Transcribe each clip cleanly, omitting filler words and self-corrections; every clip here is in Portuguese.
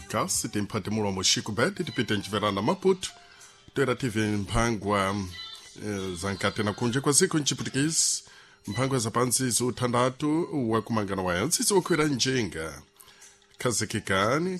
kasi ti mphatimulwa moxiku bete tipite nciverana Maputo toera tive mphangwa zankatena kunje kwa siku nciputikisi mphangwa zapansi uthandatu wa kumangana wa yansi wokhwera njenga khazikikani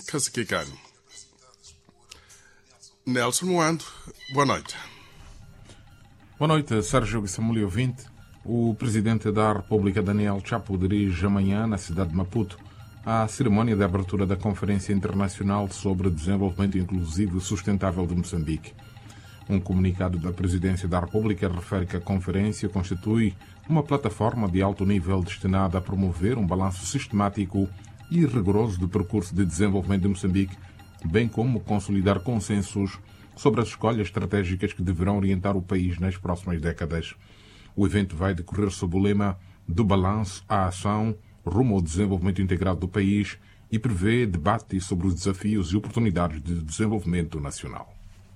Nelson Muando, boa noite. Boa noite, Sérgio Guissamuli ouvinte. O presidente da República, Daniel Chapo, dirige amanhã, na cidade de Maputo, a cerimónia de abertura da Conferência Internacional sobre Desenvolvimento Inclusivo e Sustentável de Moçambique. Um comunicado da Presidência da República refere que a conferência constitui uma plataforma de alto nível destinada a promover um balanço sistemático e rigoroso do percurso de desenvolvimento de Moçambique, bem como consolidar consensos sobre as escolhas estratégicas que deverão orientar o país nas próximas décadas. O evento vai decorrer sob o lema do balanço à ação rumo ao desenvolvimento integrado do país e prevê debate sobre os desafios e oportunidades de desenvolvimento nacional.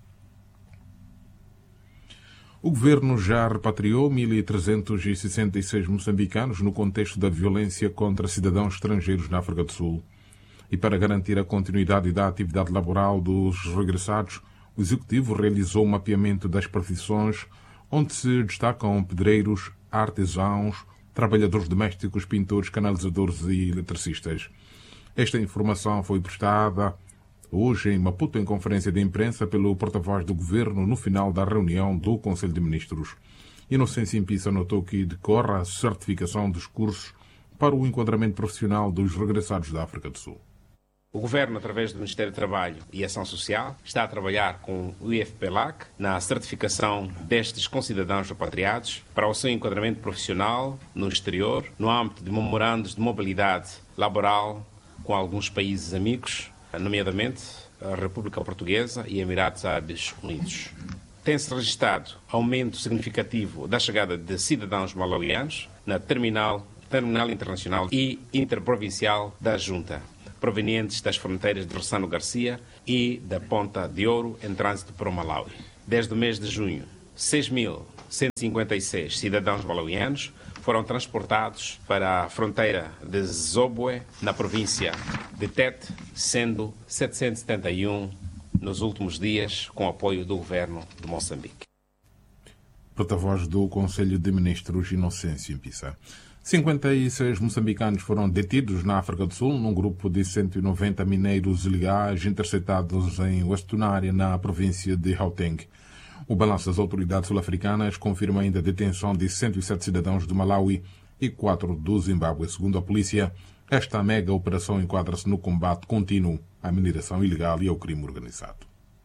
O governo já repatriou 1.366 moçambicanos no contexto da violência contra cidadãos estrangeiros na África do Sul. E para garantir a continuidade da atividade laboral dos regressados, o Executivo realizou um mapeamento das profissões, onde se destacam pedreiros, artesãos, trabalhadores domésticos, pintores, canalizadores e eletricistas. Esta informação foi prestada hoje em Maputo, em conferência de imprensa, pelo porta-voz do Governo no final da reunião do Conselho de Ministros. Inocêncio Impissa notou que decorre a certificação dos cursos para o enquadramento profissional dos regressados da África do Sul. O Governo, através do Ministério do Trabalho e Ação Social, está a trabalhar com o IFPLAC na certificação destes concidadãos repatriados para o seu enquadramento profissional no exterior, no âmbito de memorandos de mobilidade laboral com alguns países amigos, nomeadamente a República Portuguesa e Emirados Árabes Unidos. Tem-se registrado aumento significativo da chegada de cidadãos malauianos na terminal internacional e interprovincial da Junta, provenientes das fronteiras de Rossano Garcia e da Ponta de Ouro, em trânsito para o Malawi. Desde o mês de junho, 6.156 cidadãos malauianos foram transportados para a fronteira de Zobwe, na província de Tete, sendo 771 nos últimos dias, com apoio do governo de Moçambique. Porta-voz do Conselho de Ministros, Inocêncio Impissa. 56 moçambicanos foram detidos na África do Sul num grupo de 190 mineiros ilegais interceptados em Westunária, na província de Gauteng. O balanço das autoridades sul-africanas confirma ainda a detenção de 107 cidadãos do Malawi e 4 do Zimbábue. Segundo a polícia, esta mega operação enquadra-se no combate contínuo à mineração ilegal e ao crime organizado.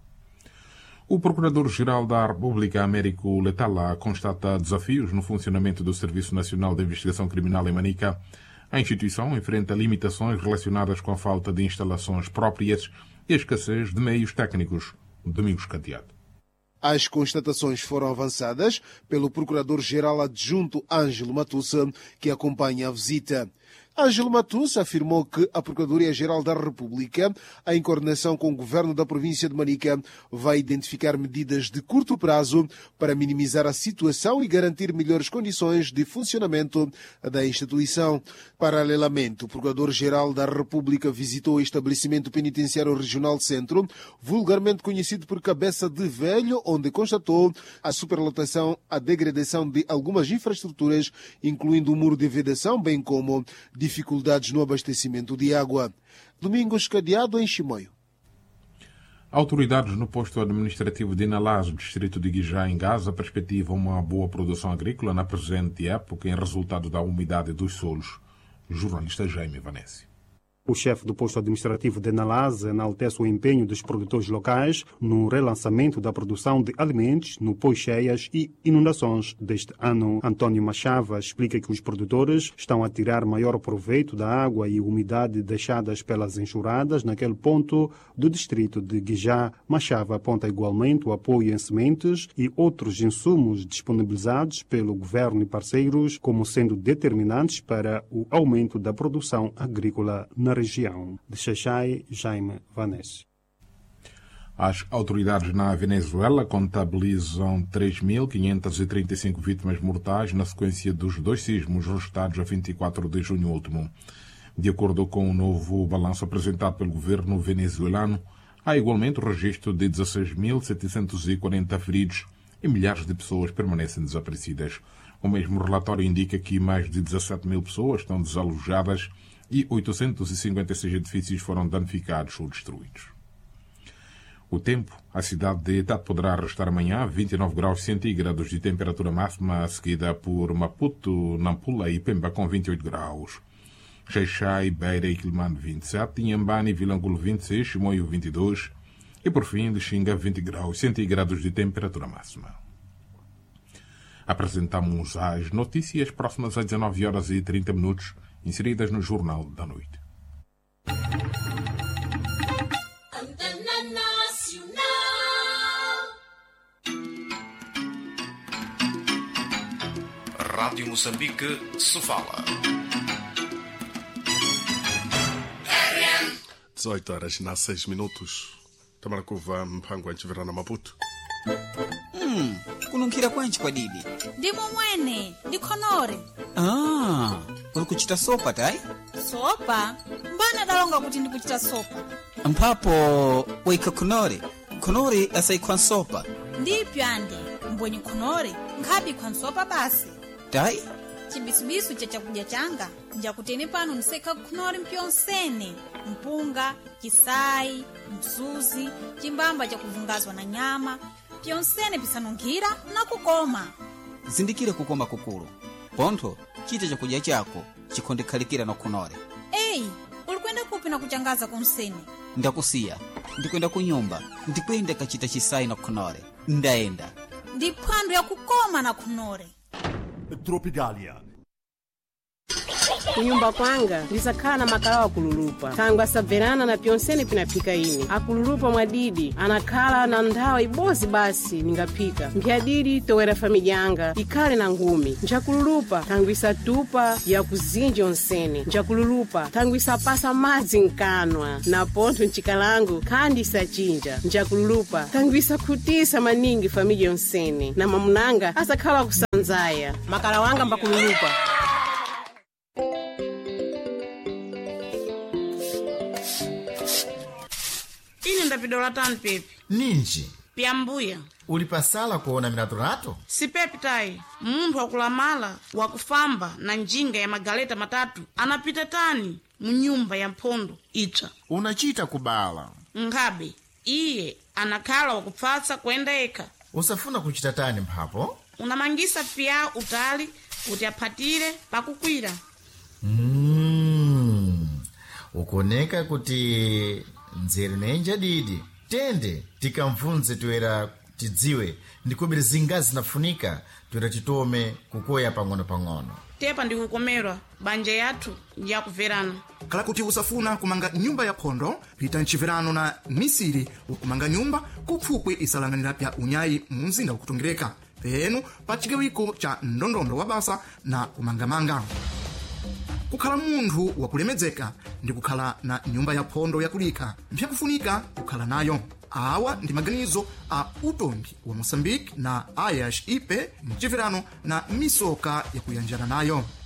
O Procurador-Geral da República, Américo Letala, constata desafios no funcionamento do Serviço Nacional de Investigação Criminal em Manica. A instituição enfrenta limitações relacionadas com a falta de instalações próprias e a escassez de meios técnicos. Domingos Cadeado. As constatações foram avançadas pelo Procurador-Geral Adjunto Ângelo Matussa, que acompanha a visita. Ângelo Matussa afirmou que a Procuradoria-Geral da República, em coordenação com o Governo da província de Manica, vai identificar medidas de curto prazo para minimizar a situação e garantir melhores condições de funcionamento da instituição. Paralelamente, o Procurador-Geral da República visitou o estabelecimento penitenciário regional Centro, vulgarmente conhecido por Cabeça de Velho, onde constatou a superlotação, a degradação de algumas infraestruturas, incluindo o muro de vedação, bem como dificuldades no abastecimento de água. Domingos Cadeado, em Chimoio. Autoridades no posto administrativo de Inalás, distrito de Guijá, em Gaza, perspectivam uma boa produção agrícola na presente época em resultado da umidade dos solos. Jornalista Jaime Vanessa. O chefe do posto administrativo de Nalaz enaltece o empenho dos produtores locais no relançamento da produção de alimentos no pós-cheias e inundações deste ano. Antônio Machava explica que os produtores estão a tirar maior proveito da água e umidade deixadas pelas enxurradas naquele ponto do distrito de Guijá. Machava aponta igualmente o apoio em sementes e outros insumos disponibilizados pelo governo e parceiros como sendo determinantes para o aumento da produção agrícola na região. De Xaixai, Jaime Vanessa. As autoridades na Venezuela contabilizam 3.535 vítimas mortais na sequência dos 2 sismos registrados a 24 de junho último. De acordo com o novo balanço apresentado pelo governo venezuelano, há igualmente o registro de 16.740 feridos e milhares de pessoas permanecem desaparecidas. O mesmo relatório indica que mais de 17 mil pessoas estão desalojadas e 856 edifícios foram danificados ou destruídos. O tempo, a cidade de Tete poderá registrar amanhã 29 graus centígrados de temperatura máxima, seguida por Maputo, Nampula e Pemba com 28 graus. Xaixai, Beira e Quilmane 27, Inhambane e Vilangulo 26, Chimoio 22 e por fim Lixinga 20 graus centígrados de temperatura máxima. Apresentamos as notícias próximas às 19 horas e 30 minutos, inseridas no Jornal da Noite. Rádio Moçambique se fala. 18 horas na 6 minutos. Tamarakuva mpango anchivirana Maputo. Kununkhira kwanji kwa didi? Ndimo mwene, ndikhonore. Uli kuchita sopa tayi? Sopa? Mbana dalonga kuti ndikuchita sopa. Mphapo waika khonore. Khonore asayikhwa sopa. Ndipyo ande, mbwenye khonore, nkhabi khwa sopa basi. Tayi? Chibisubisu cha chakudya changa njakutene pano niseka khonore mpyonsene, mpunga, chisayi, msuzi, chimbamba chakuvungazwa na nyama, pyonsene pisanunkhira na kukoma. Zindikire kukoma kukulu. Pontho, chita chakudya chako chikhondekhalikira na khonore. Eyi, ulikwenda kupi na kuchangaza kunsene? Ndakusiya, ndikwenda kunyumba, ndikwenda kachita chisayi na khonore. Ndaenda. Ndiphwando ya kukoma na khonore. Tropicalia. Kunyumba kwanga ndisakhala na makala wa kululupa tangu asabverana na pyonsene pinaphika ine akululupa mwadidi anakhala na nthawa ibozi basi ningaphika mphiyadidi towera familya yanga ikhale na ngumi njakululupa tangu isatupa ya kuzinji onsene njakululupa tangu isapasa madzi nkanwa na pontho mchikalangu khandi isachinja njakululupa tangu isakhutisa maningi familya onsene na mamunanga asakhala kusanzaya makala wanga mbakululupa. Ine ndapidola tani pepi. Ninji? Pyambuya. Ulipasala kuona minaturato? Si pepi tayi. Munthu wakulamala, wakufamba na njinga ya magaleta matatu anapita tani munyumba ya mpondo itsha. Unachita kubala. Nkhabe, iye anakhala wakupfatsa kwenda eka. Usafuna kuchita tani mphapo? Unamangisa pya utali kuti aphatire pakukwira. Ukoneka kuti nzeri nenja didi. Tende tikamvunze tuera tidziwe ndikubiri zingazi nafunika tuera titome kukoya pang'ono. Tepa ndikukomerwa banja yathu ya kuverana. Kala kuti usafuna kumanga nyumba ya pondo, pita nchiverano na misiri ukumanga nyumba kupfupwe isalanganira pya unyayi munzinda ukutongireka. Penu pachigawiko cha ndondondo wa basa na kumangamanga. Kukhala munthu wakulemedzeka ndi kukhala na nyumba ya pondo yakulika mpyakufunika kukhala nayo. Awa ndi maganizo a utongi wa Moçambique na Ayash Ipe mchiverano na misoka yakuyanjana nayo.